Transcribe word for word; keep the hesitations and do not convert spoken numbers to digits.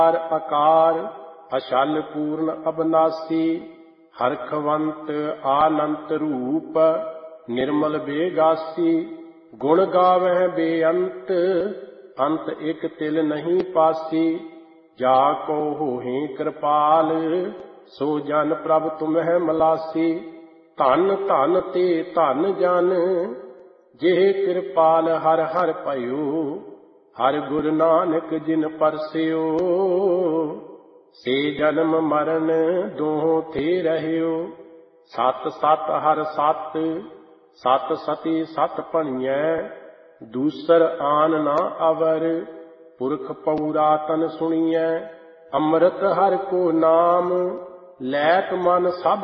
आकार अशल पूर्ण अबनासी हरखवंत आनंत रूप निर्मल बेगासी गुण गावह बेअंत अंत एक तिल नहीं पासी जा को होहि कृपाल सो जन प्रभ तुम्हें मलासी धन धन ते धन जन जेह कृपाल हर हर पयो हर गुरु नानक जिन परस्यो से जन्म मरण दोहों थे रहियो सत सत हर सत सत सती सत भणियै दूसर आन ना अवर पुरख पौरातन सुनियै अमृत हर को नाम लैत मन सब